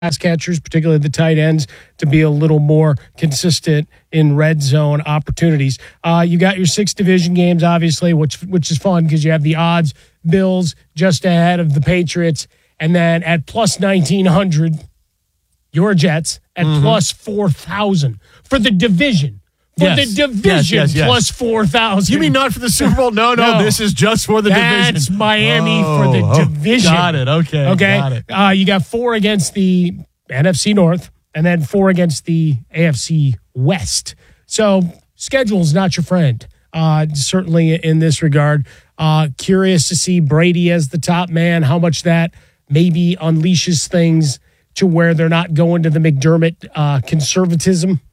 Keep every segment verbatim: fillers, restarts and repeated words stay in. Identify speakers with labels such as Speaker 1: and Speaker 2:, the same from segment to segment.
Speaker 1: pass catchers, particularly the tight ends, to be a little more consistent in red zone opportunities. Uh, you got your six division games, obviously, which which is fun because you have the odds. Bills just ahead of the Patriots, and then at plus nineteen hundred, your Jets at mm-hmm. plus four thousand for the division. For yes. the division, yes, yes, yes. plus four thousand.
Speaker 2: You mean not for the Super Bowl? No, no, no. This is just for the
Speaker 1: That's
Speaker 2: division.
Speaker 1: That's Miami
Speaker 2: oh,
Speaker 1: for the
Speaker 2: oh,
Speaker 1: division.
Speaker 2: Got it. Okay.
Speaker 1: Okay.
Speaker 2: Got it.
Speaker 1: Uh, you got four against the N F C North and then four against the A F C West. So schedule's not your friend, uh, certainly in this regard. Uh, curious to see Brady as the top man, how much that maybe unleashes things to where they're not going to the McDermott uh, conservatism.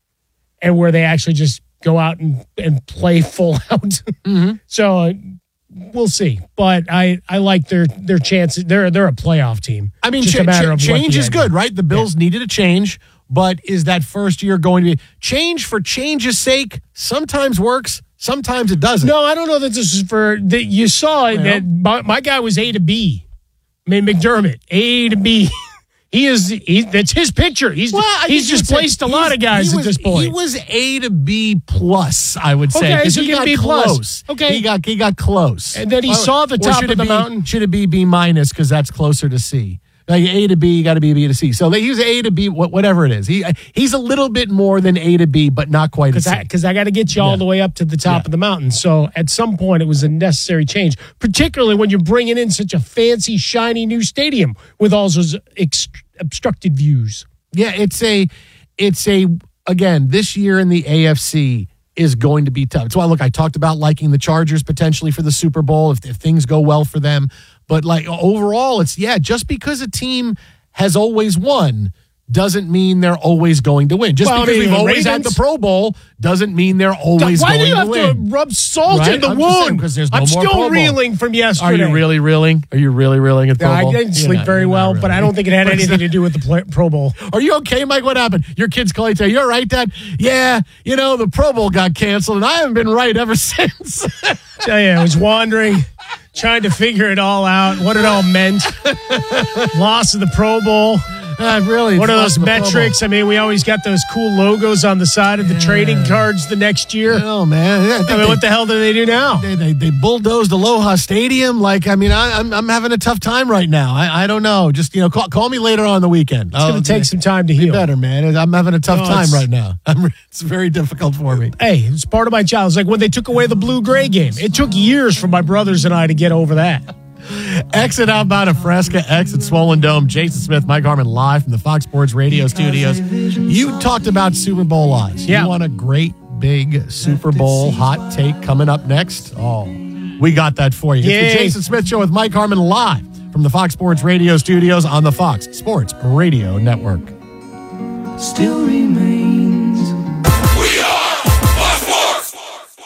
Speaker 1: And where they actually just go out and, and play full out. Mm-hmm. So uh, we'll see. But I, I like their their chances. They're they're a playoff team.
Speaker 2: I mean,
Speaker 1: ch-
Speaker 2: ch- change is good, right? The Bills yeah. needed a change, but is that first year going to be change for change's sake? Sometimes works, sometimes it doesn't.
Speaker 1: No, I don't know that this is for that. You saw well, that my, my guy was A to B. I mean, McDermott, A to B. He is. He, that's his picture. He's well, he's just placed a lot of guys
Speaker 2: was,
Speaker 1: at this point.
Speaker 2: He was A to B plus, I would say,
Speaker 1: because
Speaker 2: okay, so
Speaker 1: he got
Speaker 2: B
Speaker 1: close.
Speaker 2: Plus.
Speaker 1: Okay,
Speaker 2: he got he got close,
Speaker 1: and then he or, saw the top of the
Speaker 2: be,
Speaker 1: mountain.
Speaker 2: Should it be B minus because that's closer to C? Like A to B, you got to be B to C. So they use A to B, whatever it is. He he's a little bit more than A to B, but not quite a C.
Speaker 1: Because I, I got to get you all yeah. the way up to the top yeah. of the mountain. So at some point, it was a necessary change, particularly when you're bringing in such a fancy, shiny new stadium with all those ex- obstructed views.
Speaker 2: Yeah, it's a, it's a again, this year in the A F C is going to be tough. That's why, look, I talked about liking the Chargers potentially for the Super Bowl if, if things go well for them. But like overall, it's, yeah, just because a team has always won doesn't mean they're always going to win. Just well, because I mean, we've always Ravens, had the Pro Bowl doesn't mean they're always
Speaker 1: Why
Speaker 2: going to win.
Speaker 1: Why do you have to rub salt
Speaker 2: right?
Speaker 1: in the
Speaker 2: I'm
Speaker 1: wound?
Speaker 2: Because there's no
Speaker 1: I'm
Speaker 2: more
Speaker 1: still
Speaker 2: Pro Bowl.
Speaker 1: reeling from yesterday.
Speaker 2: Are you really reeling? Are you really reeling at the
Speaker 1: yeah,
Speaker 2: Pro Bowl?
Speaker 1: I didn't sleep
Speaker 2: not,
Speaker 1: very well,
Speaker 2: really.
Speaker 1: But I don't think it had anything to do with the play, Pro Bowl.
Speaker 2: Are you okay, Mike? What happened? Your kids call you today. You're right, Dad? Yeah, you know, the Pro Bowl got canceled, and I haven't been right ever since.
Speaker 1: Tell you, I was wandering, trying to figure it all out, what it all meant. Loss of the Pro Bowl.
Speaker 2: Uh, really,
Speaker 1: what are those metrics? I mean, we always got those cool logos on the side of the yeah. trading cards the next year.
Speaker 2: Oh, man. Yeah, I,
Speaker 1: I mean,
Speaker 2: they,
Speaker 1: what the hell do they do now?
Speaker 2: They they, they bulldozed Aloha Stadium. Like, I mean, I, I'm I'm having a tough time right now. I, I don't know. Just, you know, call, call me later on the weekend.
Speaker 1: It's going to take some time to
Speaker 2: be
Speaker 1: heal.
Speaker 2: better, man. I'm having a tough no, time right now. I'm, it's very difficult for me.
Speaker 1: Hey, it's part of my child. It's like when they took away the blue-gray game. It took years for my brothers and I to get over that.
Speaker 2: Exit outbound of Fresca, exit Swollen Dome. Jason Smith, Mike Harmon, live from the Fox Sports Radio studios. You talked about Super Bowl odds.
Speaker 1: Yeah.
Speaker 2: You want a great big Super Bowl hot take coming up next? Oh, we got that for you. Yay. It's the Jason Smith Show with Mike Harmon live from the Fox Sports Radio studios on the Fox Sports Radio Network.
Speaker 3: Still remains.
Speaker 4: We are Fox Sports.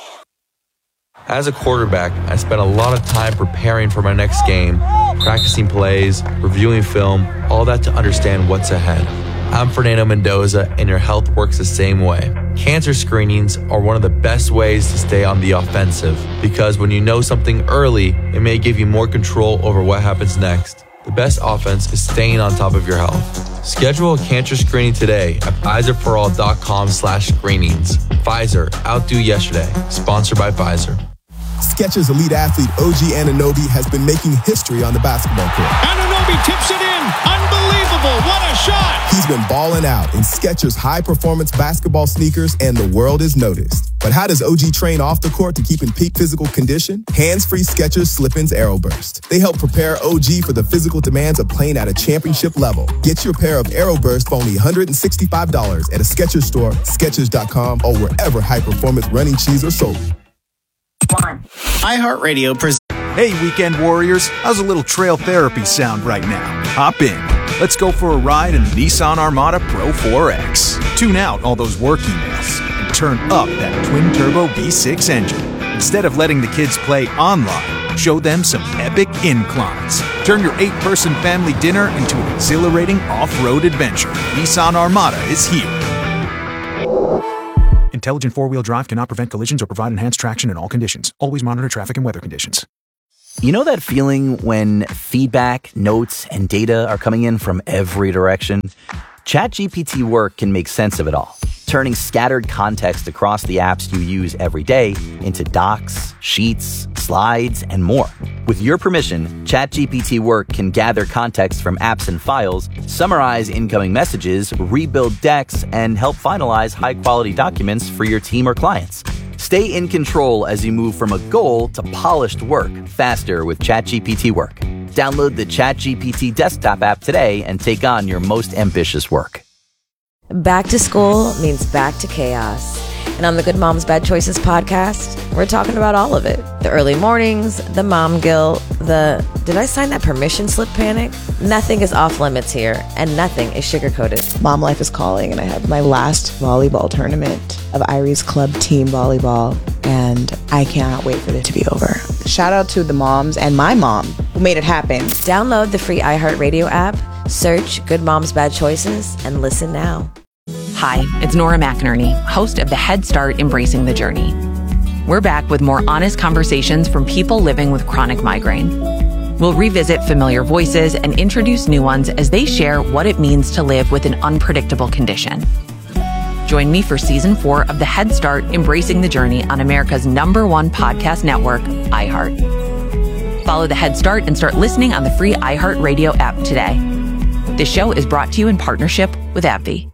Speaker 4: As a quarterback, I spent a lot of time preparing for my next game, practicing plays, reviewing film, all that to understand what's ahead. I'm Fernando Mendoza, and your health works the same way. Cancer screenings are one of the best ways to stay on the offensive, because when you know something early, it may give you more control over what happens next. The best offense is staying on top of your health. Schedule a cancer screening today at Pfizerforall.com slash screenings. Pfizer, outdo yesterday. Sponsored by Pfizer.
Speaker 5: Skechers elite athlete O G Anunoby has been making history on the basketball court.
Speaker 6: Anunoby tips it in. Unbelievable. What a shot.
Speaker 5: He's been balling out in Skechers high-performance basketball sneakers, and the world has noticed. But how does O G train off the court to keep in peak physical condition? Hands-free Skechers Slip-ins AeroBurst. They help prepare O G for the physical demands of playing at a championship level. Get your pair of AeroBurst for only one hundred sixty-five dollars at a Skechers store, Skechers dot com, or wherever high-performance running shoes are sold.
Speaker 7: iHeartRadio presents.
Speaker 8: Hey, weekend warriors, how's a little trail therapy sound right now? Hop in. Let's go for a ride in the Nissan Armada Pro four X. Tune out all those work emails and turn up that twin-turbo V six engine. Instead of letting the kids play online, show them some epic inclines. Turn your eight-person family dinner into an exhilarating off-road adventure. Nissan Armada is here. Intelligent four-wheel drive cannot prevent collisions or provide enhanced traction in all conditions. Always monitor traffic and weather conditions.
Speaker 7: You know that feeling when feedback, notes, and data are coming in from every direction? ChatGPT Work can make sense of it all, turning scattered context across the apps you use every day into docs, sheets, slides, and more. With your permission, ChatGPT Work can gather context from apps and files, summarize incoming messages, rebuild decks, and help finalize high-quality documents for your team or clients. Stay in control as you move from a goal to polished work faster with ChatGPT Work. Download the ChatGPT desktop app today and take on your most ambitious work.
Speaker 9: Back to school means back to chaos. And on the Good Moms Bad Choices podcast, we're talking about all of it. The early mornings, the mom guilt, the did I sign that permission slip panic? Nothing is off limits here, and nothing is sugar-coated.
Speaker 10: Mom life is calling, and I have my last volleyball tournament of Irie's Club team volleyball, and I cannot wait for it to be over. Shout out to the moms and my mom who made it happen.
Speaker 9: Download the free iHeartRadio app, search Good Moms Bad Choices, and listen now.
Speaker 11: Hi, it's Nora McInerney, host of the Head Start Embracing the Journey. We're back with more honest conversations from people living with chronic migraine. We'll revisit familiar voices and introduce new ones as they share what it means to live with an unpredictable condition. Join me for season four of the Head Start Embracing the Journey on America's number one podcast network, iHeart. Follow the Head Start and start listening on the free iHeartRadio app today. This show is brought to you in partnership with AbbVie.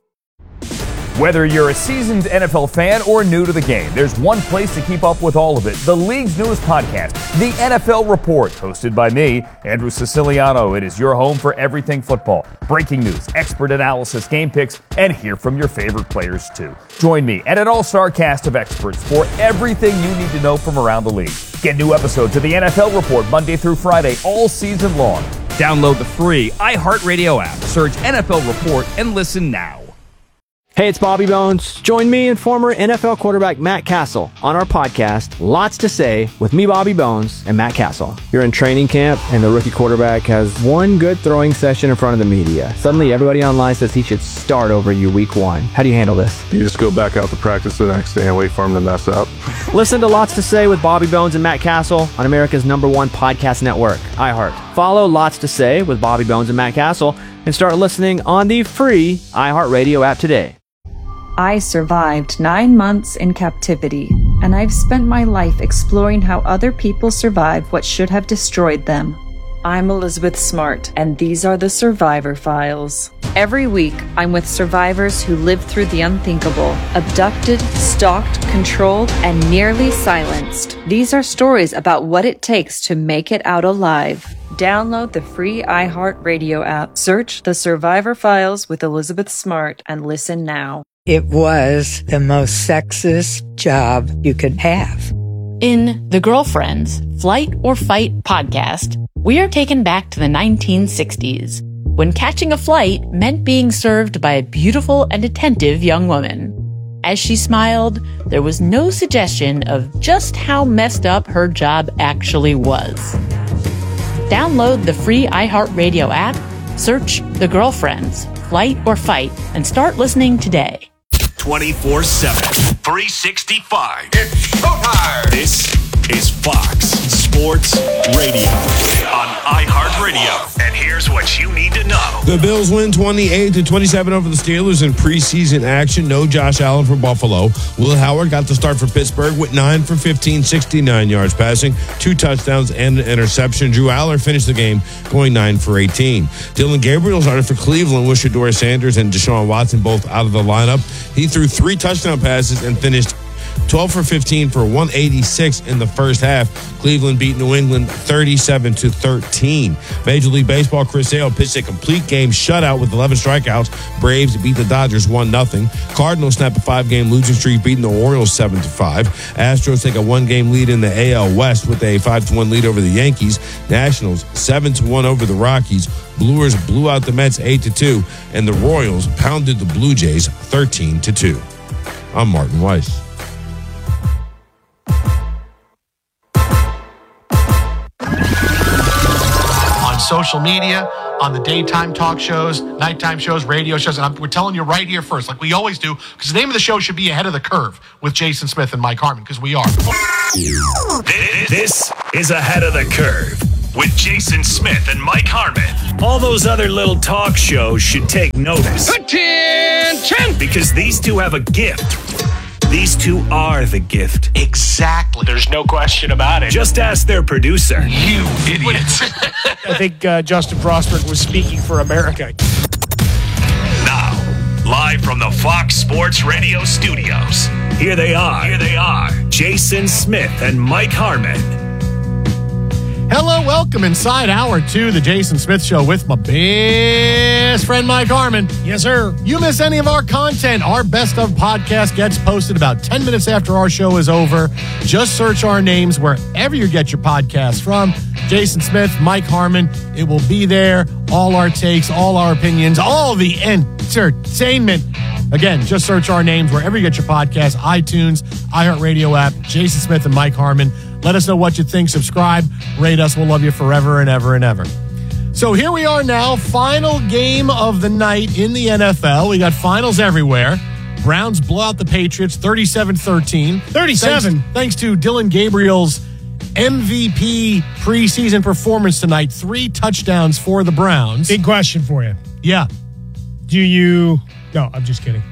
Speaker 12: Whether you're a seasoned N F L fan or new to the game, there's one place to keep up with all of it. The league's newest podcast, The N F L Report, hosted by me, Andrew Siciliano. It is your home for everything football. Breaking news, expert analysis, game picks, and hear from your favorite players too. Join me and an all-star cast of experts for everything you need to know from around the league. Get new episodes of The N F L Report Monday through Friday all season long. Download the free iHeartRadio app, search N F L Report, and listen now.
Speaker 13: Hey, it's Bobby Bones. Join me and former N F L quarterback Matt Castle on our podcast, Lots to Say, with me, Bobby Bones, and Matt Castle. You're in training camp, and the rookie quarterback has one good throwing session in front of the media. Suddenly, everybody online says he should start over you week one. How do you handle this?
Speaker 14: You just go back out to practice the next day and wait for him to mess up.
Speaker 13: Listen to Lots to Say with Bobby Bones and Matt Castle on America's number one podcast network, iHeart. Follow Lots to Say with Bobby Bones and Matt Castle and start listening on the free iHeartRadio app today.
Speaker 15: I survived nine months in captivity, and I've spent my life exploring how other people survive what should have destroyed them. I'm Elizabeth Smart, and these are the Survivor Files. Every week, I'm with survivors who lived through the unthinkable, abducted, stalked, controlled, and nearly silenced. These are stories about what it takes to make it out alive. Download the free iHeartRadio app, search The Survivor Files with Elizabeth Smart, and listen now.
Speaker 16: It was the most sexist job you could have.
Speaker 17: In The Girlfriends, Flight or Fight podcast, we are taken back to the nineteen sixties, when catching a flight meant being served by a beautiful and attentive young woman. As she smiled, there was no suggestion of just how messed up her job actually was. Download the free iHeartRadio app, search The Girlfriends, Flight or Fight, and start listening today.
Speaker 18: twenty-four seven, three sixty-five. It's showtime. This is Fox Sports Radio on iHeartRadio. And here's what you need to know.
Speaker 19: The Bills win twenty-eight to twenty-seven over the Steelers in preseason action. No Josh Allen for Buffalo. Will Howard got the start for Pittsburgh with nine for fifteen, sixty-nine yards passing, two touchdowns and an interception. Drew Aller finished the game going nine for eighteen. Dylan Gabriel started for Cleveland with Shedeur Sanders and Deshaun Watson both out of the lineup. He threw three touchdown passes and finished twelve for fifteen for one eighty-six in the first half. Cleveland beat New England thirty-seven to thirteen. Major League Baseball, Chris Sale pitched a complete game shutout with eleven strikeouts. Braves beat the Dodgers one nothing. Cardinals snap a five-game losing streak, beating the Orioles seven to five. Astros take a one-game lead in the A L West with a five to one lead over the Yankees. Nationals seven to one over the Rockies. Brewers blew out the Mets eight to two, and the Royals pounded the Blue Jays thirteen to two. I'm Martin Weiss.
Speaker 2: On social media, on the daytime talk shows, nighttime shows, radio shows, and I'm, we're telling you right here first, like we always do, because the name of the show should be Ahead of the Curve with Jason Smith and Mike Harmon, because we are.
Speaker 18: This is Ahead of the Curve with Jason Smith and Mike Harmon. All those other little talk shows should take notice. Attention! Because these two have a gift. These two are the gift.
Speaker 6: Exactly. There's no question about it.
Speaker 18: Just ask their producer.
Speaker 6: You idiots.
Speaker 1: I think uh, Justin Frostberg was speaking for America.
Speaker 18: Now, live from the Fox Sports Radio studios, here they are. Here they are. Jason Smith and Mike Harmon.
Speaker 2: Hello, welcome inside hour two, the Jason Smith Show with my best friend Mike Harmon.
Speaker 1: Yes, sir.
Speaker 2: You miss any of our content, our best of podcast gets posted about ten minutes after our show is over. Just search our names wherever you get your podcasts from. Jason Smith, Mike Harmon. It will be there. All our takes, all our opinions, all the entertainment. Again, just search our names wherever you get your podcasts, iTunes, iHeartRadio app, Jason Smith and Mike Harmon. Let us know what you think. Subscribe, rate us. We'll love you forever and ever and ever. So here we are now, final game of the night in the N F L. We got finals everywhere. Browns blow out the Patriots thirty-seven thirteen.
Speaker 1: thirty-seven?
Speaker 2: Thanks, thanks to Dylan Gabriel's M V P preseason performance tonight. Three touchdowns for the Browns.
Speaker 1: Big question for you.
Speaker 2: Yeah.
Speaker 1: Do you... No, I'm just kidding.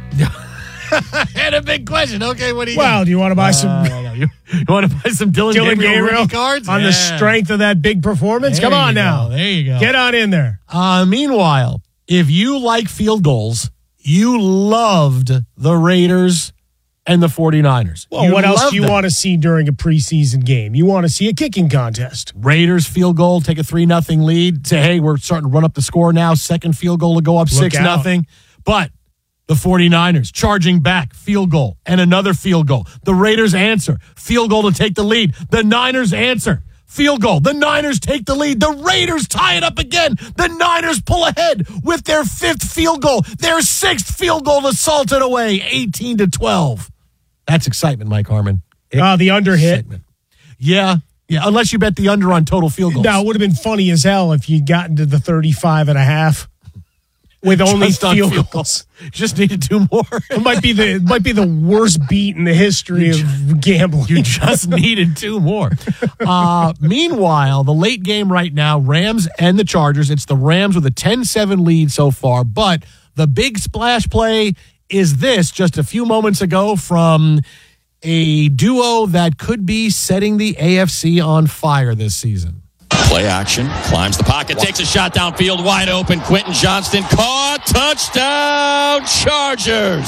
Speaker 2: And a big question. Okay, what do you
Speaker 1: Well,
Speaker 2: got?
Speaker 1: do you want to buy some...
Speaker 2: Uh, you, you want to buy some Dylan,
Speaker 1: Dylan
Speaker 2: Gabriel,
Speaker 1: Gabriel
Speaker 2: rookie cards?
Speaker 1: on
Speaker 2: Yeah.
Speaker 1: the strength of that big performance?
Speaker 2: There
Speaker 1: Come on
Speaker 2: you
Speaker 1: now.
Speaker 2: go. There you go.
Speaker 1: Get on in there.
Speaker 2: Uh, meanwhile, if you like field goals, you loved the Raiders and the 49ers.
Speaker 1: Well,
Speaker 2: You
Speaker 1: what else
Speaker 2: loved
Speaker 1: do you
Speaker 2: them.
Speaker 1: want to see during a preseason game? You want to see a kicking contest.
Speaker 2: Raiders field goal, take a three nothing lead. Say, hey, we're starting to run up the score now. Second field goal to go up
Speaker 1: Look
Speaker 2: six
Speaker 1: out.
Speaker 2: nothing. But the 49ers charging back, field goal, and another field goal. The Raiders answer, field goal to take the lead. The Niners answer, field goal. The Niners take the lead. The Raiders tie it up again. The Niners pull ahead with their fifth field goal. Their sixth field goal to salt it away, eighteen to twelve. That's excitement, Mike Harmon.
Speaker 1: Uh, the under hit.
Speaker 2: Excitement. Yeah, yeah, unless you bet the under on total field goals.
Speaker 1: Now, it would have been funny as hell if you'd gotten to the thirty-five and a half with only
Speaker 2: Just on
Speaker 1: field
Speaker 2: field
Speaker 1: goals.
Speaker 2: Just need to do more.
Speaker 1: It might be the it might be the worst beat in the history of gambling.
Speaker 2: You just needed two more. Uh, meanwhile, the late game right now, Rams and the Chargers. It's the Rams with a ten seven lead so far, but the big splash play is this just a few moments ago from a duo that could be setting the A F C on fire this season.
Speaker 20: Play action, climbs the pocket, takes a shot downfield, wide open. Quentin Johnston caught, touchdown, Chargers.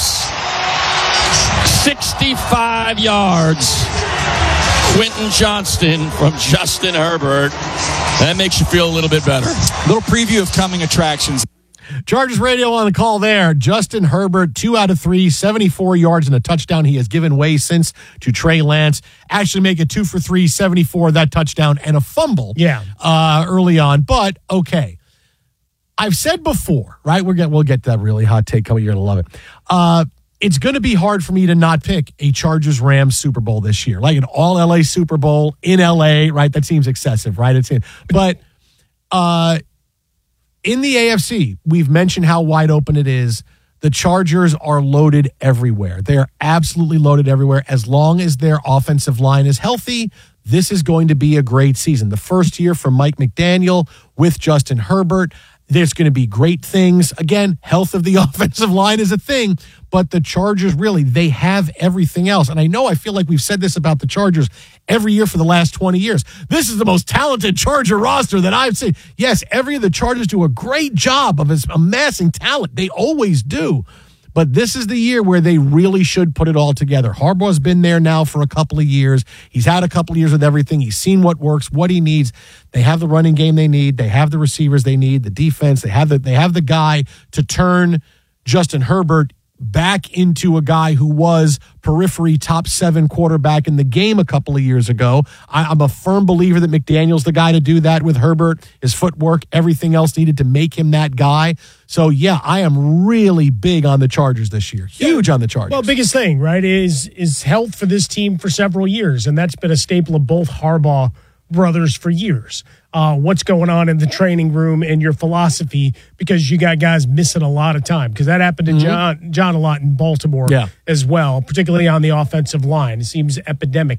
Speaker 20: sixty-five yards. Quentin Johnston from Justin Herbert. That makes you feel a little bit better.
Speaker 6: Little preview of coming attractions.
Speaker 2: Chargers radio on the call there. Justin Herbert, two out of three, seventy-four yards and a touchdown. He has given way since to Trey Lance. Actually make it two for three, seventy-four, that touchdown, and a fumble
Speaker 1: Yeah.
Speaker 2: uh, early on. But, okay. I've said before, right? We're get, we'll get to that really hot take coming. You're going to love it. Uh, it's going to be hard for me to not pick a Chargers-Rams Super Bowl this year. Like an all-L A Super Bowl in L A, right? That seems excessive, right? It's in, But... uh in the A F C, we've mentioned how wide open it is. The Chargers are loaded everywhere. They are absolutely loaded everywhere. As long as their offensive line is healthy, this is going to be a great season. The first year for Mike McDaniel with Justin Herbert, there's going to be great things. Again, health of the offensive line is a thing, but the Chargers really, they have everything else. And I know I feel like we've said this about the Chargers every year for the last twenty years. This is the most talented Charger roster that I've seen. Yes, every of the Chargers do a great job of amassing talent. They always do. But this is the year where they really should put it all together. Harbaugh's been there now for a couple of years. He's had a couple of years with everything. He's seen what works, what he needs. They have the running game they need. They have the receivers they need, the defense. They have the, they have the guy to turn Justin Herbert back into a guy who was periphery top seven quarterback in the game a couple of years ago. I, I'm a firm believer that McDaniel's the guy to do that with Herbert, his footwork, everything else needed to make him that guy. So, yeah, I am really big on the Chargers this year. Huge on the Chargers.
Speaker 1: Well, biggest thing, right, is is health for this team for several years, and that's been a staple of both Harbaugh brothers for years. Uh, what's going on in the training room and your philosophy, because you got guys missing a lot of time, because that happened to
Speaker 2: Mm-hmm.
Speaker 1: John John a lot in Baltimore
Speaker 2: Yeah.
Speaker 1: as well, particularly on the offensive line. It seems epidemic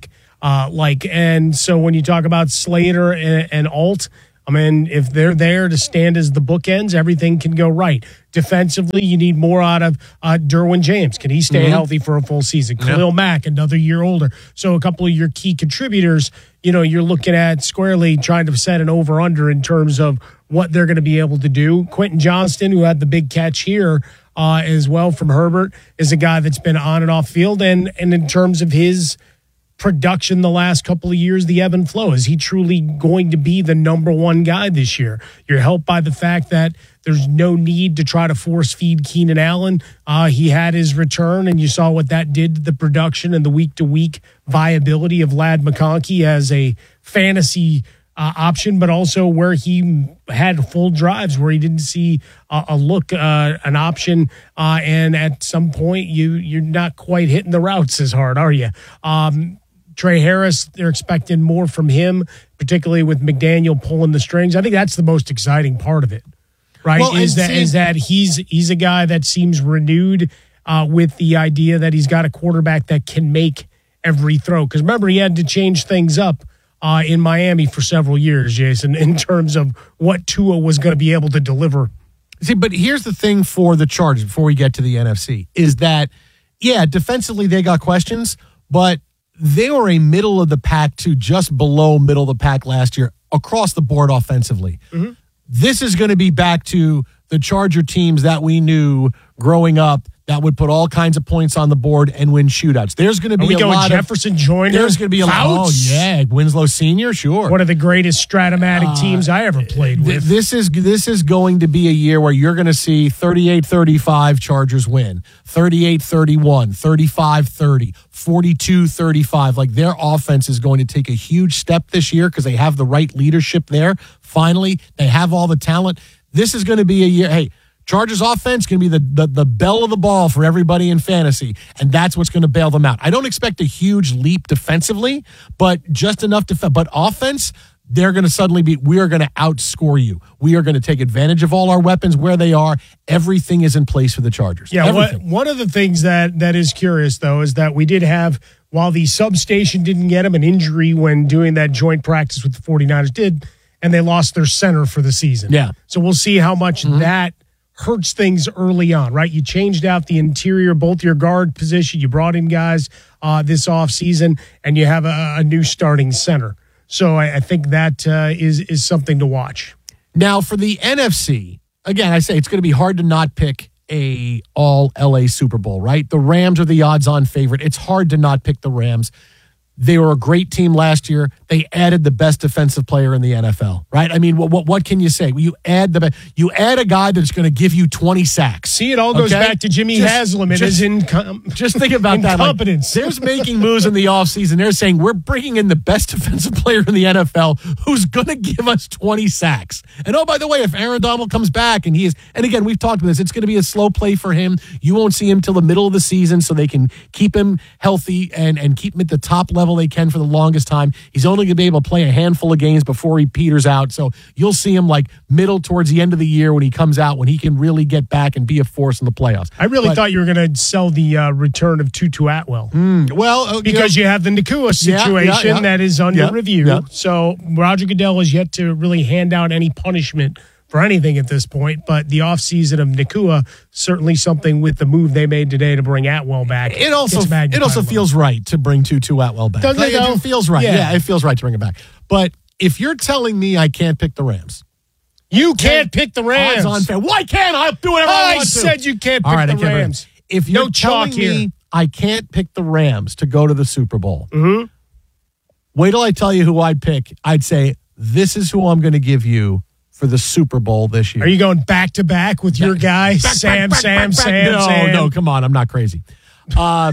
Speaker 1: Uh, like, and so when you talk about Slater and, and Alt, I mean, if they're there to stand as the bookends, everything can go right. Defensively, you need more out of uh, Derwin James. Can he stay
Speaker 2: Mm-hmm.
Speaker 1: healthy for a full season?
Speaker 2: Yep.
Speaker 1: Khalil Mack, another year older. So a couple of your key contributors, you know, you're looking at squarely trying to set an over-under in terms of what they're going to be able to do. Quentin Johnston, who had the big catch here uh, as well from Herbert, is a guy that's been on and off field. And, and in terms of his production the last couple of years, the ebb and flow. Is he truly going to be the number one guy this year? You're helped by the fact that there's no need to try to force feed Keenan Allen. Uh, he had his return, and you saw what that did to the production and the week-to-week viability of Ladd McConkey as a fantasy uh, option, but also where he had full drives, where he didn't see uh, a look, uh, an option, uh, and at some point you, you're not quite hitting the routes as hard, are you? Um, Trey Harris, they're expecting more from him, particularly with McDaniel pulling the strings. I think that's the most exciting part of it, right?
Speaker 2: Well,
Speaker 1: is that
Speaker 2: see,
Speaker 1: is that he's he's a guy that seems renewed uh, with the idea that he's got a quarterback that can make every throw. Because remember, he had to change things up uh, in Miami for several years, Jason, in terms of what Tua was going to be able to deliver.
Speaker 2: See, but here's the thing for the Chargers before we get to the N F C is that, yeah, defensively they got questions, but they were a middle of the pack to just below middle of the pack last year across the board offensively. Mm-hmm. This is going to be back to the Charger teams that we knew growing up that would put all kinds of points on the board and win shootouts. There's going to be
Speaker 1: Are we
Speaker 2: a
Speaker 1: going
Speaker 2: lot
Speaker 1: Jefferson
Speaker 2: of
Speaker 1: Joyner.
Speaker 2: There's going to be a lot. Oh yeah, Winslow Senior, sure.
Speaker 1: One of the greatest Stratomatic
Speaker 2: Uh,
Speaker 1: teams I ever played
Speaker 2: th-
Speaker 1: with.
Speaker 2: This is this is going to be a year where you're going to see thirty-eight thirty-five Chargers win, thirty-eight thirty-one, thirty-five thirty, forty-two thirty-five. Like their offense is going to take a huge step this year because they have the right leadership there. Finally, they have all the talent. This is going to be a year. Hey, Chargers offense can be the, the the bell of the ball for everybody in fantasy, and that's what's going to bail them out. I don't expect a huge leap defensively, but just enough to. But offense, they're going to suddenly be. We are going to outscore you. We are going to take advantage of all our weapons where they are. Everything is in place for the Chargers.
Speaker 1: Yeah, what,
Speaker 2: Everything.
Speaker 1: one of the things that that is curious though is that we did have, while the substation didn't get him an injury when doing that joint practice with the 49ers did, and they lost their center for the season.
Speaker 2: Yeah.
Speaker 1: So we'll see how much
Speaker 2: Mm-hmm.
Speaker 1: that hurts things early on, right? You changed out the interior, both your guard position. You brought in guys uh, this offseason, and you have a, a new starting center. So I, I think that uh, is is something to watch.
Speaker 2: Now for the N F C, again, I say it's going to be hard to not pick a all L A Super Bowl, right? The Rams are the odds-on favorite. It's hard to not pick the Rams. They were a great team last year. They added the best defensive player in the N F L, right? I mean, what what, what can you say? You add the you add a guy that's going to give you twenty sacks.
Speaker 1: See, it all goes
Speaker 2: okay?
Speaker 1: back to Jimmy
Speaker 2: Just-
Speaker 1: Haslam and
Speaker 2: just-
Speaker 1: his income.
Speaker 2: Just think about that. Like,
Speaker 1: Incompetence.
Speaker 2: there's making moves in the offseason. They're saying we're bringing in the best defensive player in the N F L who's going to give us twenty sacks. And oh, by the way, if Aaron Donald comes back and he is, and again, we've talked about this, it's going to be a slow play for him. You won't see him till the middle of the season so they can keep him healthy and, and keep him at the top level they can for the longest time. He's only going to be able to play a handful of games before he peters out. So you'll see him like middle towards the end of the year when he comes out, when he can really get back and be a force in the playoffs.
Speaker 1: I really
Speaker 2: But-
Speaker 1: thought you were going to sell the uh, return of Tutu Atwell.
Speaker 2: Mm, well, uh,
Speaker 1: because you have the Nakua
Speaker 2: Yeah, yeah,
Speaker 1: situation
Speaker 2: yeah.
Speaker 1: that is under
Speaker 2: Yeah,
Speaker 1: review.
Speaker 2: yeah.
Speaker 1: So Roger Goodell has yet to really hand out any punishment for anything at this point. But the offseason of Nakua, certainly something with the move they made today to bring Atwell back.
Speaker 2: It also
Speaker 1: gets magnified
Speaker 2: it also
Speaker 1: a little.
Speaker 2: feels right to bring Tutu Atwell back.
Speaker 1: Doesn't it,
Speaker 2: Like,
Speaker 1: though?
Speaker 2: it feels right.
Speaker 1: Yeah.
Speaker 2: Yeah. it feels right to bring him back. But if you're telling me I can't pick the Rams,
Speaker 1: You can't pick the Rams.
Speaker 2: odds on fair. Why can't I do whatever I,
Speaker 1: I
Speaker 2: want to?
Speaker 1: said you can't
Speaker 2: All
Speaker 1: pick
Speaker 2: right, I
Speaker 1: the
Speaker 2: can't pick-
Speaker 1: Rams.
Speaker 2: If you're
Speaker 1: No chalk
Speaker 2: telling me
Speaker 1: here.
Speaker 2: I can't pick the Rams to go to the Super Bowl,
Speaker 1: Mm-hmm.
Speaker 2: wait till I tell you who I'd pick. I'd say this is who I'm going to give you for the Super Bowl this year.
Speaker 1: Are you going back to back with your guy, Sam,
Speaker 2: back,
Speaker 1: Sam,
Speaker 2: back, back.
Speaker 1: Sam,
Speaker 2: no,
Speaker 1: Sam?
Speaker 2: No, come on. I'm not crazy. Uh,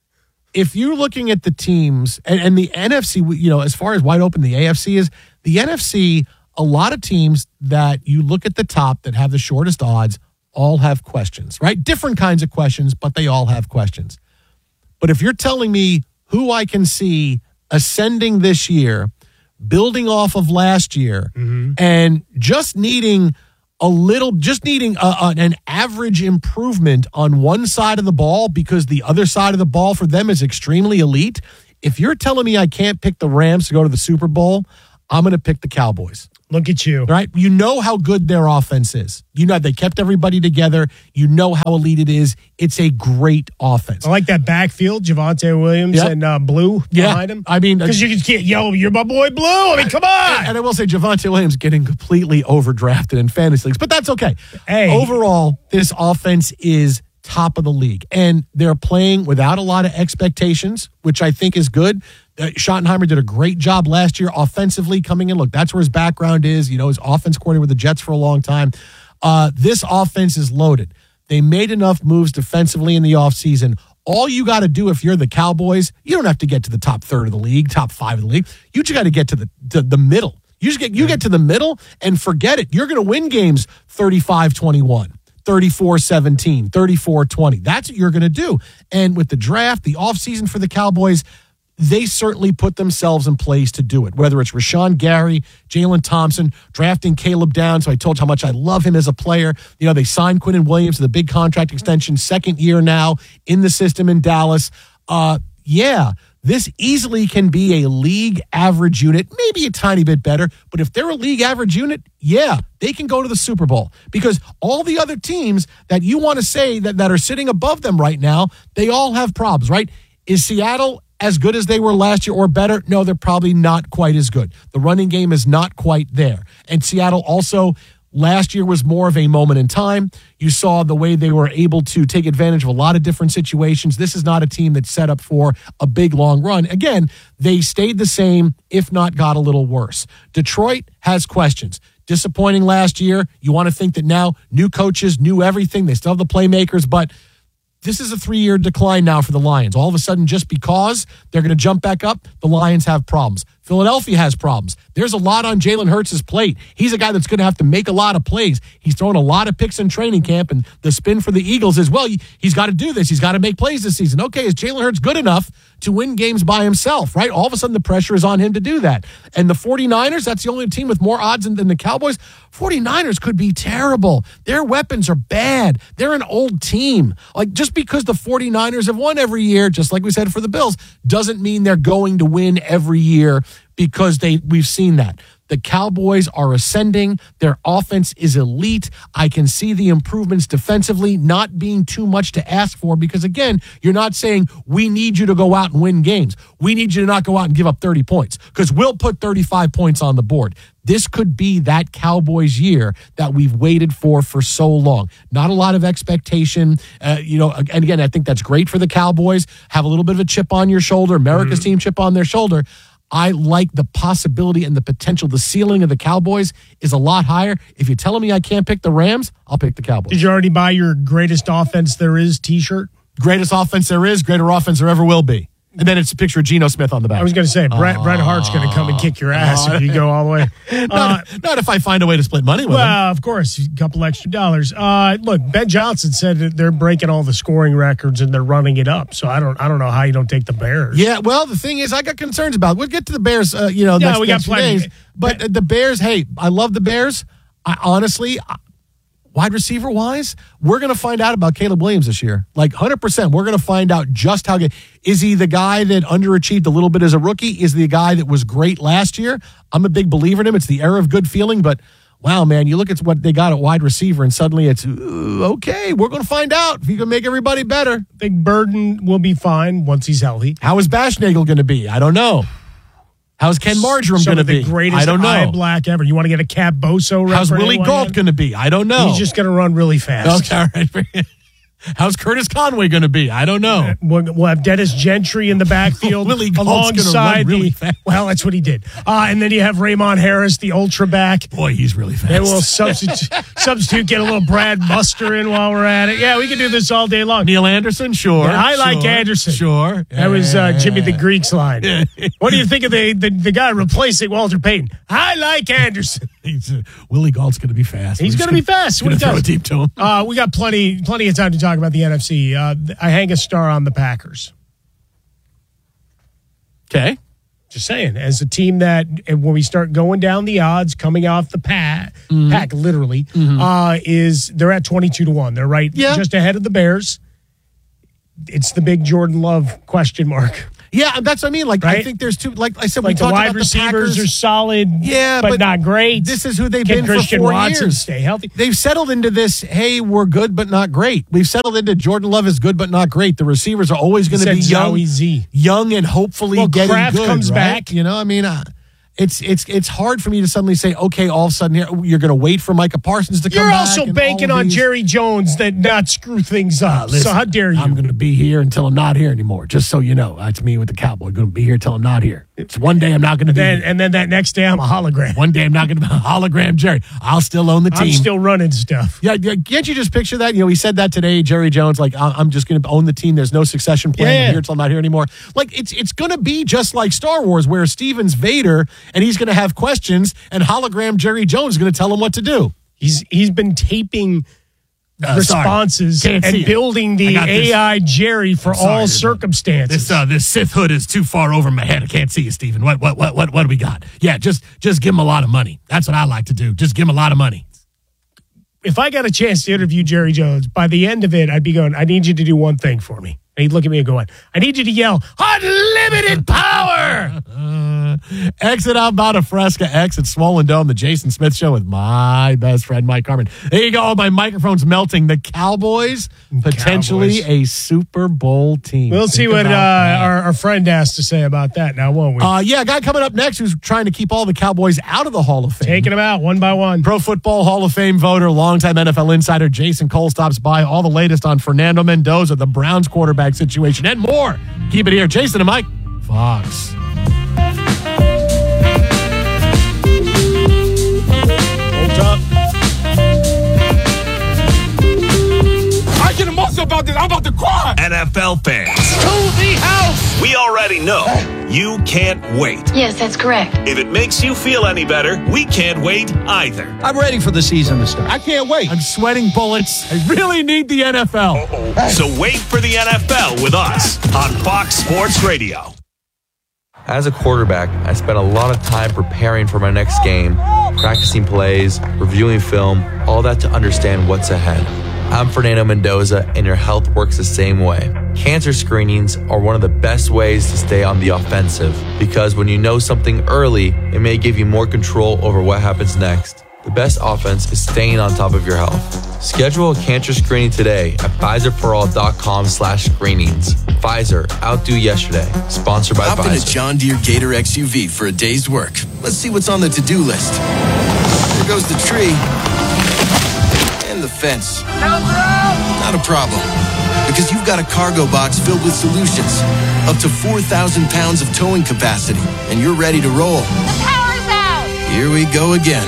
Speaker 2: if you're looking at the teams and, and the N F C, you know, as far as wide open the A F C is, the N F C, a lot of teams that you look at the top that have the shortest odds all have questions, right? Different kinds of questions, but they all have questions. But if you're telling me who I can see ascending this year, building off of last year, and just needing a little, just needing a, a, an average improvement on one side of the ball because the other side of the ball for them is extremely elite. if you're telling me I can't pick the Rams to go to the Super Bowl, I'm going to pick the Cowboys.
Speaker 1: Look at you.
Speaker 2: Right? You know how good their offense is. You know they kept everybody together. You know how elite it is. It's a great offense.
Speaker 1: I like that backfield, Javonte Williams
Speaker 2: Yep.
Speaker 1: and uh, Blue
Speaker 2: Yeah.
Speaker 1: behind him.
Speaker 2: I mean,
Speaker 1: because you just can't yell, "You're my boy, Blue." I mean, come on.
Speaker 2: And I will say Javonte Williams getting completely overdrafted in fantasy leagues, but that's okay.
Speaker 1: Hey.
Speaker 2: Overall, this offense is top of the league, and they're playing without a lot of expectations, which I think is good. Uh, Schottenheimer did a great job last year offensively coming in. Look, that's where his background is. You know, his offense coordinator with the Jets for a long time. Uh, this offense is loaded. They made enough moves defensively in the offseason. All you got to do if you're the Cowboys, you don't have to get to the top third of the league, top five of the league. You just got to get to the to the middle. You just get you get to the middle and forget it. You're going to win games thirty-five twenty-one. thirty-four seventeen, thirty-four twenty. That's what you're going to do. And with the draft, the offseason for the Cowboys, they certainly put themselves in place to do it, whether it's Rashawn Gary, Jalen Thompson, drafting Caleb Downs, so I told you how much I love him as a player. You know, they signed Quinnen Williams to the big contract extension, second year now in the system in Dallas. Uh, yeah, this easily can be a league average unit, maybe a tiny bit better, but if they're a league average unit, yeah, they can go to the Super Bowl because all the other teams that you want to say that, that are sitting above them right now, they all have problems, right? Is Seattle as good as they were last year or better? No, they're probably not quite as good. The running game is not quite there. And Seattle also, last year was more of a moment in time. You saw the way they were able to take advantage of a lot of different situations. This is not a team that's set up for a big, long run. Again, they stayed the same, if not got a little worse. Detroit has questions. Disappointing last year. You want to think that now new coaches, new everything. They still have the playmakers, but this is a three-year decline now for the Lions. All of a sudden, just because they're going to jump back up, the Lions have problems. Philadelphia has problems. There's a lot on Jalen Hurts' plate. He's a guy that's going to have to make a lot of plays. He's throwing a lot of picks in training camp, and the spin for the Eagles is, well, he's got to do this. He's got to make plays this season. Okay, is Jalen Hurts good enough to win games by himself, right? All of a sudden, the pressure is on him to do that. And the 49ers, that's the only team with more odds than the Cowboys. 49ers could be terrible. Their weapons are bad. They're an old team. Like, just because the 49ers have won every year, just like we said for the Bills, doesn't mean they're going to win every year because they we've seen that. The Cowboys are ascending. Their offense is elite. I can see the improvements defensively not being too much to ask for because, again, you're not saying we need you to go out and win games. We need you to not go out and give up thirty points because we'll put thirty-five points on the board. This could be that Cowboys year that we've waited for for so long. Not a lot of expectation. Uh, you know, and again, I think that's great for the Cowboys. Have a little bit of a chip on your shoulder. America's mm-hmm. team chip on their shoulder. I like the possibility and the potential. The ceiling of the Cowboys is a lot higher. If you're telling me I can't pick the Rams, I'll pick the Cowboys.
Speaker 1: Did you already buy your greatest offense there is t-shirt?
Speaker 2: Greatest offense there is, greater offense there ever will be. And then it's a picture of Geno Smith on the back.
Speaker 1: I was going to say, Bret, uh, Bret Hart's going to come and kick your ass uh, if you go all the way.
Speaker 2: not,
Speaker 1: Uh,
Speaker 2: not if I find a way to split money with
Speaker 1: well,
Speaker 2: him.
Speaker 1: Well, of course, a couple extra dollars. Uh, look, Ben Johnson said that they're breaking all the scoring records and they're running it up. So I don't, I don't know how you don't take the Bears.
Speaker 2: Yeah, well, the thing is, I got concerns about it. We'll get to the Bears, uh, you know,
Speaker 1: yeah,
Speaker 2: next,
Speaker 1: we got
Speaker 2: next few
Speaker 1: plenty.
Speaker 2: days. But uh, the Bears, hey, I love the Bears. I honestly. I, Wide receiver wise, we're going to find out about Caleb Williams this year. Like one hundred percent. We're going to find out just how good. Is he the guy that underachieved a little bit as a rookie? Is he the guy that was great last year? I'm a big believer in him. It's the era of good feeling. But, wow, man, you look at what they got at wide receiver, and suddenly it's, okay, we're going to find out if he can make everybody better.
Speaker 1: I think Burden will be fine once he's healthy.
Speaker 2: How is Bashnagel going to be? I don't know. How's Ken Marjoram going to be?
Speaker 1: The greatest
Speaker 2: I don't know.
Speaker 1: eye black ever. You want to get a Cab Boso?
Speaker 2: How's Willie Gault going to be? I don't know.
Speaker 1: He's just going to run really fast.
Speaker 2: Okay, all right. How's Curtis Conway going to be? I don't know.
Speaker 1: We'll, we'll have Dennis Gentry in the backfield
Speaker 2: Willie Gault's
Speaker 1: alongside
Speaker 2: really
Speaker 1: the.
Speaker 2: Fast.
Speaker 1: Well, that's what he did. Uh, and then you have Raymond Harris, the ultra back.
Speaker 2: Boy, he's really fast.
Speaker 1: And we'll substitute, substitute, get a little Brad Muster in while we're at it. Yeah, we can do this all day long.
Speaker 2: Neil Anderson, sure.
Speaker 1: Yeah, I like
Speaker 2: sure,
Speaker 1: Anderson.
Speaker 2: Sure.
Speaker 1: That was uh, Jimmy the Greek's line. What do you think of the, the, the guy replacing Walter Payton? I like Anderson.
Speaker 2: He's, uh, Willie Gault's going to be fast.
Speaker 1: He's going to be fast.
Speaker 2: Going to throw it deep to him.
Speaker 1: Uh, we got plenty, plenty of time to talk about the N F C. Uh, I hang a star on the Packers.
Speaker 2: Okay.
Speaker 1: Just saying, as a team that, when we start going down the odds, coming off the pack,
Speaker 2: mm-hmm.
Speaker 1: pack literally,
Speaker 2: mm-hmm.
Speaker 1: uh, is they're at twenty-two to one. They're right
Speaker 2: yeah.
Speaker 1: just ahead of the Bears. It's the big Jordan Love question mark.
Speaker 2: Yeah, that's what I mean. Like,
Speaker 1: right?
Speaker 2: I think there's two, like I said,
Speaker 1: like
Speaker 2: we
Speaker 1: the
Speaker 2: talked
Speaker 1: wide
Speaker 2: about
Speaker 1: receivers
Speaker 2: the Packers.
Speaker 1: are solid,
Speaker 2: yeah,
Speaker 1: but,
Speaker 2: but
Speaker 1: not great.
Speaker 2: This is who they've
Speaker 1: Can
Speaker 2: been
Speaker 1: Christian
Speaker 2: for four
Speaker 1: Watson
Speaker 2: years.
Speaker 1: Stay healthy.
Speaker 2: They've settled into this, hey, we're good, but not great. We've settled into Jordan Love is good, but not great. The receivers are always going to be young,
Speaker 1: Z.
Speaker 2: young and hopefully
Speaker 1: well,
Speaker 2: getting
Speaker 1: Kraft
Speaker 2: good.
Speaker 1: comes
Speaker 2: right?
Speaker 1: back.
Speaker 2: You know, I mean, uh, it's it's it's hard for me to suddenly say, okay, all of a sudden you're going to wait for Micah Parsons to come
Speaker 1: You're
Speaker 2: back.
Speaker 1: also
Speaker 2: and
Speaker 1: banking
Speaker 2: all of
Speaker 1: on
Speaker 2: these.
Speaker 1: Jerry Jones that not screw things up.
Speaker 2: Uh, listen,
Speaker 1: so how dare you?
Speaker 2: I'm going to be here until I'm not here anymore. Just so you know, that's me with the Cowboy. Going to be here until I'm not here. It's one day I'm not going to be
Speaker 1: then,
Speaker 2: here.
Speaker 1: And then that next day I'm a hologram.
Speaker 2: One day I'm not going to be a hologram Jerry. I'll still own the team.
Speaker 1: I'm still running stuff.
Speaker 2: Yeah, yeah, can't you just picture that? You know, he said that today, Jerry Jones, like, I'm just going to own the team. There's no succession plan.
Speaker 1: Yeah.
Speaker 2: I'm here until I'm not here anymore. Like, it's it's going to be just like Star Wars, where Steven's Vader, and he's going to have questions, and hologram Jerry Jones is going to tell him what to do.
Speaker 1: He's He's been taping
Speaker 2: Uh,
Speaker 1: responses
Speaker 2: sorry. Can't see
Speaker 1: and
Speaker 2: it.
Speaker 1: building the
Speaker 2: I got this.
Speaker 1: A I Jerry for
Speaker 2: I'm sorry,
Speaker 1: all
Speaker 2: this-
Speaker 1: circumstances.
Speaker 2: This uh, this Sith hood is too far over my head. I can't see you, Steven. What what what what what do we got? Yeah, just just give him a lot of money. That's what I like to do. Just give him a lot of money.
Speaker 1: If I got a chance to interview Jerry Jones, by the end of it, I'd be going, I need you to do one thing for me. And he'd look at me and go, I need you to yell, unlimited power!
Speaker 2: Uh, exit out about a Fresca, exit Swollen Dome, the Jason Smith Show with my best friend, Mike Carmen. There you go. My microphone's melting. The Cowboys, potentially
Speaker 1: Cowboys.
Speaker 2: a Super Bowl team.
Speaker 1: We'll see
Speaker 2: Think
Speaker 1: what uh,
Speaker 2: about that.
Speaker 1: our, our friend has to say about that now, won't we?
Speaker 2: Uh, yeah, a guy coming up next who's trying to keep all the Cowboys out of the Hall of Fame.
Speaker 1: Taking them out one by one.
Speaker 2: Pro Football Hall of Fame voter, longtime N F L insider Jason Cole stops by. All the latest on Fernando Mendoza, the Browns quarterback situation, and more. Keep it here. Jason and Mike, Fox.
Speaker 1: Hold up.
Speaker 6: I get emotional about this. I'm about to cry.
Speaker 18: N F L fans,
Speaker 6: To the house.
Speaker 18: we already know you can't wait.
Speaker 21: Yes, that's correct.
Speaker 18: If it makes you feel any better, we can't wait either.
Speaker 6: I'm ready for the season to start. I can't wait.
Speaker 2: I'm sweating bullets. I really need the N F L.
Speaker 18: So wait for the N F L with us on Fox Sports Radio.
Speaker 4: As a quarterback, I spent a lot of time preparing for my next game, practicing plays, reviewing film, all that to understand what's ahead. I'm Fernando Mendoza, and your health works the same way. Cancer screenings are one of the best ways to stay on the offensive, because when you know something early, it may give you more control over what happens next. The best offense is staying on top of your health. Schedule a cancer screening today at Pfizerforall.com slash screenings. Pfizer, outdo yesterday. Sponsored by
Speaker 22: Hop in a
Speaker 4: Pfizer.
Speaker 22: John Deere Gator X U V for a day's work. Let's see what's on the to-do list. There goes the tree. And the fence. Not a problem. Because you've got a cargo box filled with solutions. Up to four thousand pounds of towing capacity. And you're ready to roll.
Speaker 21: The power's out!
Speaker 22: Here we go again.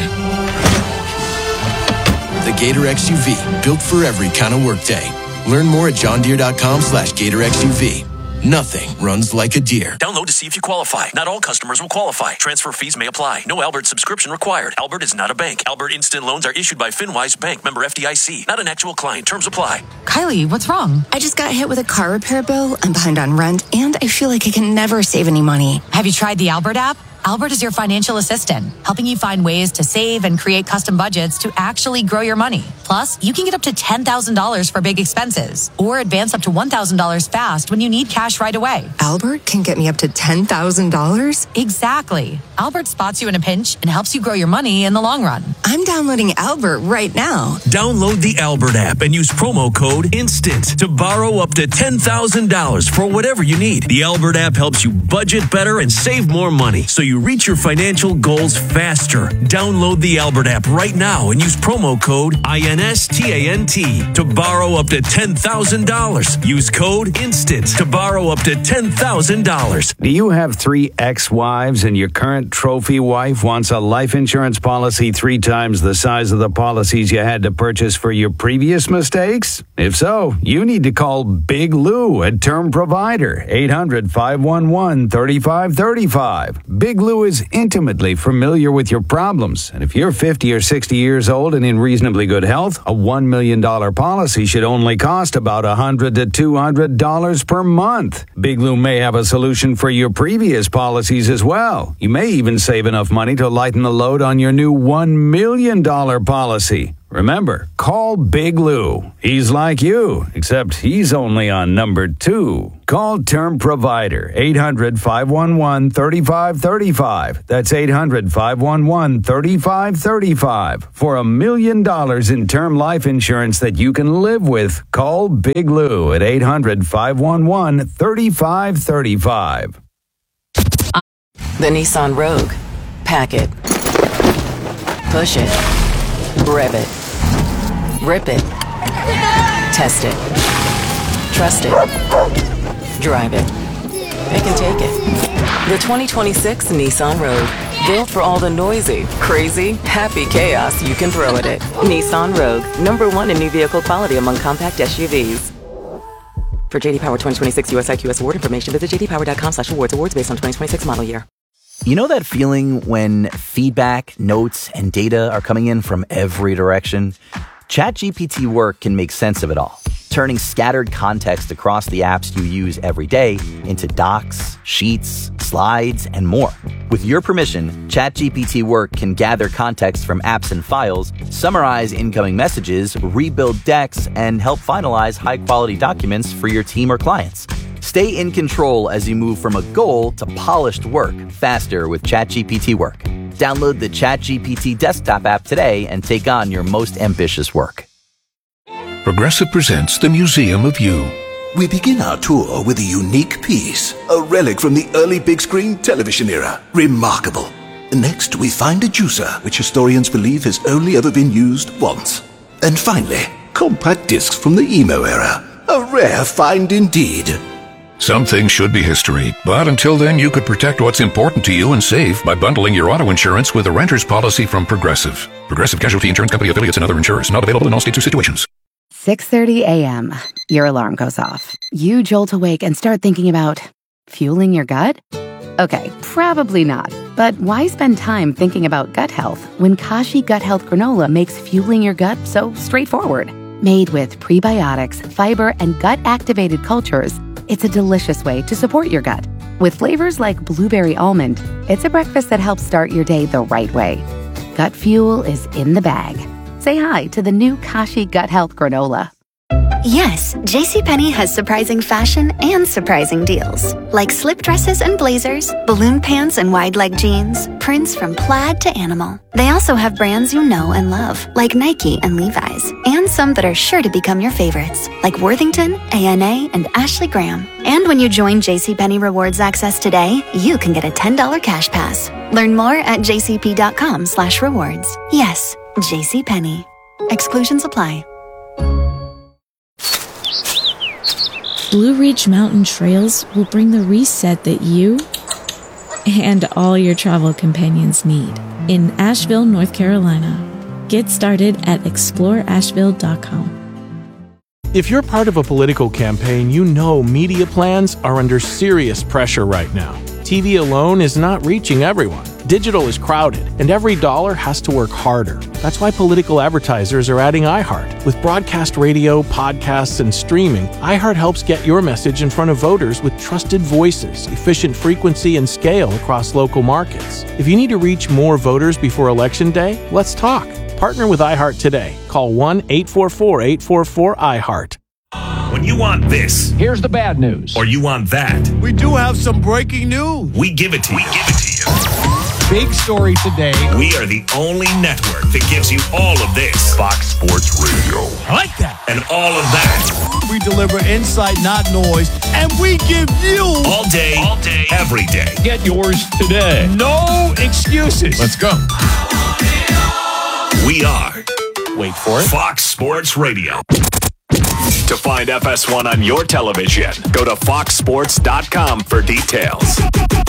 Speaker 22: The Gator X U V, built for every kind of workday. Learn more at johndeere.com slash Gator X U V. Nothing runs like a deer.
Speaker 23: Download to see if you qualify. Not all customers will qualify. Transfer fees may apply. No Albert subscription required. Albert is not a bank. Albert Instant Loans are issued by FinWise Bank, member F D I C. Not an actual client. Terms apply.
Speaker 24: Kylie, what's wrong? I just got hit with a car repair bill. I'm behind on rent, and I feel like I can never save any money.
Speaker 25: Have you tried the Albert app? Albert is your financial assistant, helping you find ways to save and create custom budgets to actually grow your money. Plus, you can get up to ten thousand dollars for big expenses or advance up to one thousand dollars fast when you need cash right away.
Speaker 24: Albert can get me up to ten thousand dollars?
Speaker 25: Exactly. Albert spots you in a pinch and helps you grow your money in the long run.
Speaker 24: I'm downloading Albert right now.
Speaker 23: Download the Albert app and use promo code INSTANT to borrow up to ten thousand dollars for whatever you need. The Albert app helps you budget better and save more money so you reach your financial goals faster. Download the Albert app right now and use promo code INSTANT to borrow up to ten thousand dollars. Use code INSTANT to borrow up to ten thousand dollars.
Speaker 26: Do you have three ex-wives and your current trophy wife wants a life insurance policy three times the size of the policies you had to purchase for your previous mistakes? If so, you need to call Big Lou at Term Provider, eight hundred, five one one, three five three five. Big Lou is intimately familiar with your problems, and if you're fifty or sixty years old and in reasonably good health, a one million dollars policy should only cost about one hundred to two hundred dollars per month. Big Lou may have a solution for your previous policies as well. You may even save enough money to lighten the load on your new one million dollars policy. Remember, call Big Lou. He's like you, except he's only on number two. Call Term Provider, eight hundred, five one one, three five three five. That's eight hundred, five one one, three five three five. For a million dollars in term life insurance that you can live with, call Big Lou at eight hundred, five one one, three five three five.
Speaker 3: The Nissan Rogue. Pack it. Push it. Rev it. Rip it. Test it. Trust it. Drive it. Pick and take it. The twenty twenty-six Nissan Rogue. Built for all the noisy, crazy, happy chaos you can throw at it. Nissan Rogue. Number one in new vehicle quality among compact S U Vs. For J D Power twenty twenty-six U S I Q S award information, visit j d power dot com slash awards. Awards based on twenty twenty-six model year.
Speaker 5: You know that feeling when feedback, notes, and data are coming in from every direction? ChatGPT Work can make sense of it all, turning scattered context across the apps you use every day into docs, sheets, slides, and more. With your permission, ChatGPT Work can gather context from apps and files, summarize incoming messages, rebuild decks, and help finalize high-quality documents for your team or clients. Stay in control as you move from a goal to polished work faster with ChatGPT Work. Download the ChatGPT desktop app today and take on your most ambitious work.
Speaker 7: Progressive presents the Museum of You. We begin our tour with a unique piece, a relic from the early big screen television era. Remarkable. Next, we find a juicer, which historians believe has only ever been used once. And finally, compact discs from the emo era. A rare find indeed. Some things should be history, but until then you could protect what's important to you and save by bundling your auto insurance with a renter's policy from Progressive. Progressive Casualty Insurance Company affiliates and other insurers. Not available in all states or situations.
Speaker 8: six thirty a.m. Your alarm goes off. You jolt awake and start thinking about fueling your gut? Okay, probably not. But why spend time thinking about gut health when Kashi Gut Health Granola makes fueling your gut so straightforward? Made with prebiotics, fiber, and gut-activated cultures, it's a delicious way to support your gut. With flavors like blueberry almond, it's a breakfast that helps start your day the right way. Gut fuel is in the bag. Say hi to the new Kashi Gut Health Granola.
Speaker 9: Yes, JCPenney has surprising fashion and surprising deals. Like slip dresses and blazers, balloon pants and wide leg jeans, prints from plaid to animal. They also have brands you know and love, like Nike and Levi's, and some that are sure to become your favorites, like Worthington, A N A, and Ashley Graham. And when you join JCPenney Rewards Access today, you can get a ten dollars cash pass. Learn more at jcp.com slash rewards. Yes, JCPenney. Exclusions apply.
Speaker 10: Blue Ridge Mountain Trails will bring the reset that you and all your travel companions need in Asheville, North Carolina. Get started at explore asheville dot com.
Speaker 27: If you're part of a political campaign, you know media plans are under serious pressure right now. T V alone is not reaching everyone. Digital is crowded, and every dollar has to work harder. That's why political advertisers are adding iHeart. With broadcast radio, podcasts, and streaming, iHeart helps get your message in front of voters with trusted voices, efficient frequency, and scale across local markets. If you need to reach more voters before Election Day, let's talk. Partner with iHeart today. Call one eight four four, eight four four, iHeart.
Speaker 18: When you want this,
Speaker 28: here's the bad news.
Speaker 18: Or you want that,
Speaker 28: we do have some breaking news.
Speaker 18: We give it to you. We give it to you.
Speaker 2: Big story today.
Speaker 18: We are the only network that gives you all of this. Fox Sports Radio.
Speaker 28: I like that.
Speaker 18: And all of that.
Speaker 28: We deliver insight, not noise. And we give you
Speaker 18: all day, all day, every day.
Speaker 28: Get yours today. No excuses.
Speaker 18: Let's go. We are.
Speaker 28: Wait for it.
Speaker 18: Fox Sports Radio. To find F S one on your television, go to fox sports dot com for details.